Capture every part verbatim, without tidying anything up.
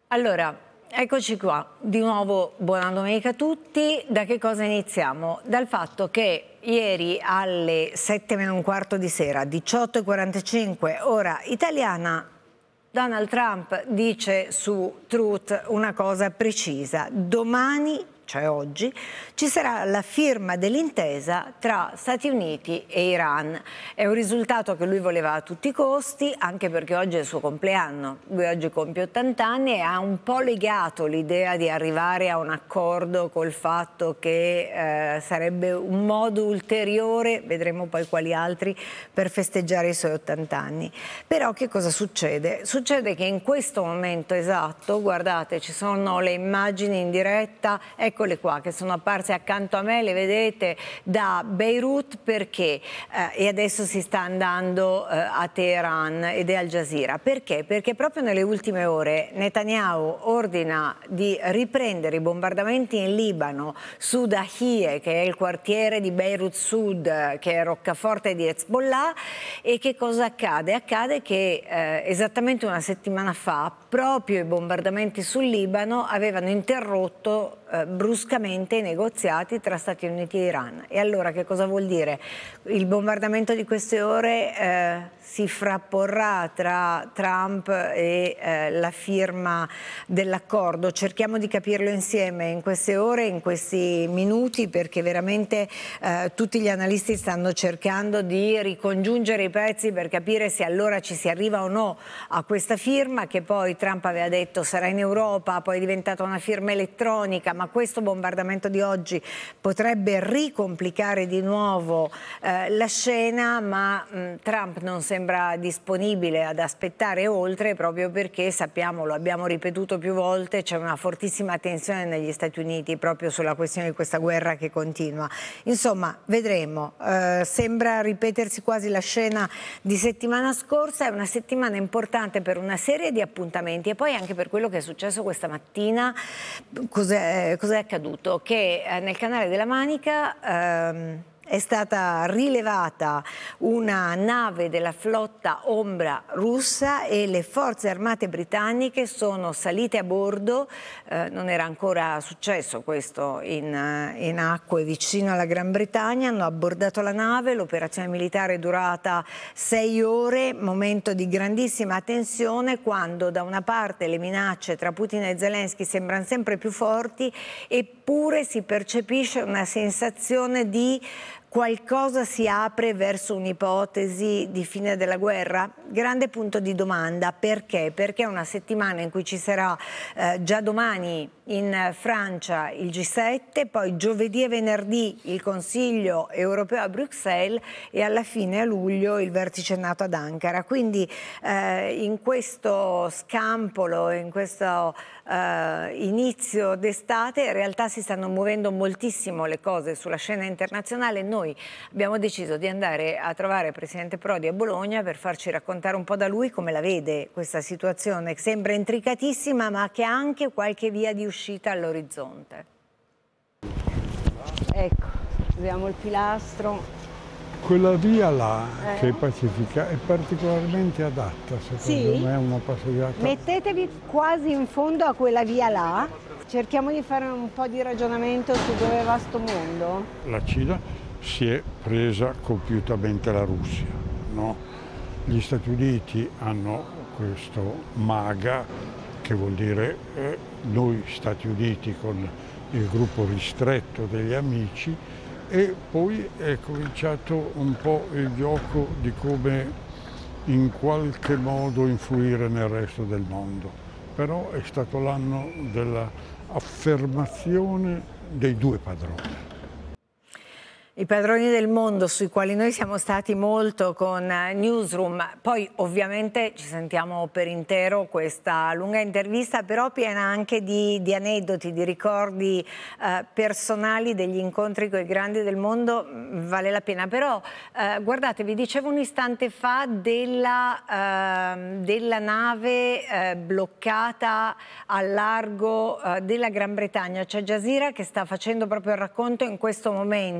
Allora, eccoci qua, di nuovo buona domenica a tutti. Da che cosa iniziamo? Dal fatto che ieri alle sette meno un quarto di sera, diciotto e quarantacinque ora italiana, Donald Trump dice su Truth una cosa precisa: domani, cioè oggi, ci sarà la firma dell'intesa tra Stati Uniti e Iran. È un risultato che lui voleva a tutti i costi, anche perché oggi è il suo compleanno. Lui oggi compie ottanta anni e ha un po' legato l'idea di arrivare a un accordo col fatto che eh, sarebbe un modo ulteriore, vedremo poi quali altri, per festeggiare i suoi ottanta anni. Però che cosa succede? Succede che in questo momento esatto, guardate, ci sono le immagini in diretta, eccole qua, che sono apparse accanto a me, le vedete, da Beirut, perché eh, e adesso si sta andando eh, a Teheran ed è Al Jazeera. Perché? Perché proprio nelle ultime ore Netanyahu ordina di riprendere i bombardamenti in Libano su Dahie, che è il quartiere di Beirut Sud, che è roccaforte di Hezbollah. E che cosa accade? Accade che eh, esattamente una settimana fa proprio i bombardamenti sul Libano avevano interrotto eh, bruscamente i negoziati tra Stati Uniti e Iran. E allora che cosa vuol dire? Il bombardamento di queste ore eh, si frapporrà tra Trump e eh, la firma dell'accordo. Cerchiamo di capirlo insieme in queste ore, in questi minuti, perché veramente eh, tutti gli analisti stanno cercando di ricongiungere i pezzi per capire se allora ci si arriva o no a questa firma, che poi Trump aveva detto sarà in Europa, poi è diventata una firma elettronica, ma questo bombardamento di oggi potrebbe ricomplicare di nuovo eh, la scena, ma mh, Trump non sembra disponibile ad aspettare oltre, proprio perché sappiamo, lo abbiamo ripetuto più volte, c'è una fortissima tensione negli Stati Uniti proprio sulla questione di questa guerra che continua. Insomma, vedremo, eh, sembra ripetersi quasi la scena di settimana scorsa. È una settimana importante per una serie di appuntamenti e poi anche per quello che è successo questa mattina. Cos'è, cos'è accaduto? Che eh, nel canale della Manica ehm, è stata rilevata una nave della flotta ombra russa e le forze armate britanniche sono salite a bordo. Eh, non era ancora successo questo in, in acque vicino alla Gran Bretagna. Hanno abbordato la nave, l'operazione militare è durata sei ore, momento di grandissima tensione, quando da una parte le minacce tra Putin e Zelensky sembrano sempre più forti, eppure si percepisce una sensazione di qualcosa si apre verso un'ipotesi di fine della guerra? Grande punto di domanda. Perché? Perché è una settimana in cui ci sarà eh, già domani in Francia il G sette, poi giovedì e venerdì il Consiglio europeo a Bruxelles e alla fine a luglio il vertice NATO ad Ankara. Quindi eh, in questo scampolo, in questo eh, inizio d'estate, in realtà si stanno muovendo moltissimo le cose sulla scena internazionale. Noi abbiamo deciso di andare a trovare il Presidente Prodi a Bologna per farci raccontare un po' da lui come la vede questa situazione, che sembra intricatissima ma che ha anche qualche via di uscita all'orizzonte. Ecco, abbiamo il pilastro. Quella via là, eh. che è pacifica, è particolarmente adatta, secondo sì? me, a una passeggiata. Mettetevi quasi in fondo a quella via là, cerchiamo di fare un po' di ragionamento su dove va sto mondo. La Cina si è presa compiutamente la Russia, no? Gli Stati Uniti hanno questo MAGA, che vuol dire eh, noi Stati Uniti con il gruppo ristretto degli amici, e poi è cominciato un po' il gioco di come in qualche modo influire nel resto del mondo. Però è stato l'anno dell'affermazione dei due padroni. I padroni del mondo, sui quali noi siamo stati molto con Newsroom. Poi ovviamente ci sentiamo per intero questa lunga intervista, però piena anche di, di aneddoti, di ricordi eh, personali degli incontri con i grandi del mondo. Vale la pena. Però eh, guardate, vi dicevo un istante fa della, eh, della nave eh, bloccata al largo eh, della Gran Bretagna. C'è Al Jazeera che sta facendo proprio il racconto in questo momento.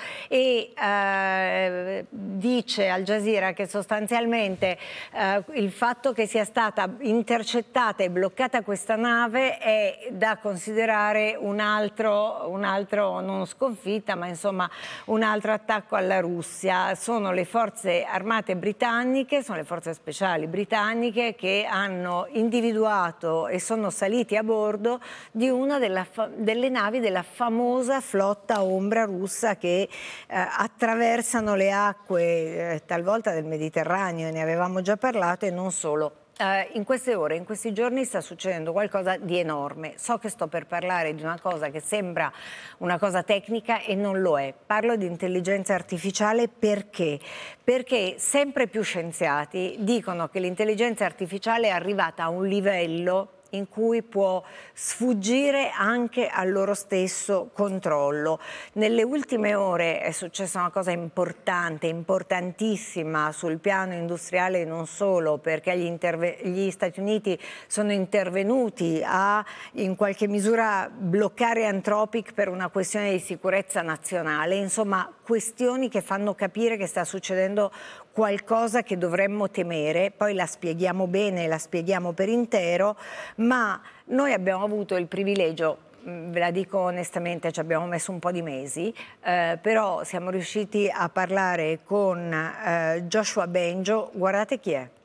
e eh, dice Al Jazeera che sostanzialmente eh, il fatto che sia stata intercettata e bloccata questa nave è da considerare un altro, un altro non sconfitta, ma insomma un altro attacco alla Russia. Sono le forze armate britanniche, sono le forze speciali britanniche che hanno individuato e sono saliti a bordo di una della delle navi della famosa flotta ombra russa che eh, attraversano le acque eh, talvolta del Mediterraneo, ne avevamo già parlato, e non solo. Uh, in queste ore, in questi giorni sta succedendo qualcosa di enorme. So che sto per parlare di una cosa che sembra una cosa tecnica e non lo è. Parlo di intelligenza artificiale perché? Perché sempre più scienziati dicono che l'intelligenza artificiale è arrivata a un livello in cui può sfuggire anche al loro stesso controllo. Nelle ultime ore è successa una cosa importante, importantissima sul piano industriale e non solo, perché gli, gli Stati Uniti sono intervenuti a in qualche misura bloccare Anthropic per una questione di sicurezza nazionale, insomma questioni che fanno capire che sta succedendo qualcosa che dovremmo temere. Poi la spieghiamo bene, la spieghiamo per intero, ma noi abbiamo avuto il privilegio, ve la dico onestamente, ci abbiamo messo un po' di mesi, eh, però siamo riusciti a parlare con eh, Joshua Bengio. Guardate chi è.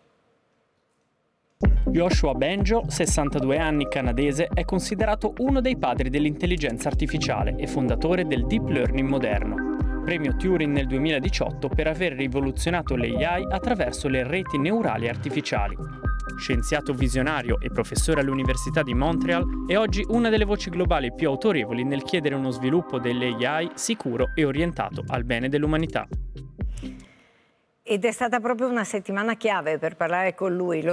Joshua Bengio, sessantadue anni, canadese, è considerato uno dei padri dell'intelligenza artificiale e fondatore del deep learning moderno. Premio Turing nel duemiladiciotto per aver rivoluzionato l'A I attraverso le reti neurali artificiali. Scienziato visionario e professore all'Università di Montreal, è oggi una delle voci globali più autorevoli nel chiedere uno sviluppo dell'A I sicuro e orientato al bene dell'umanità. Ed è stata proprio una settimana chiave per parlare con lui. Lo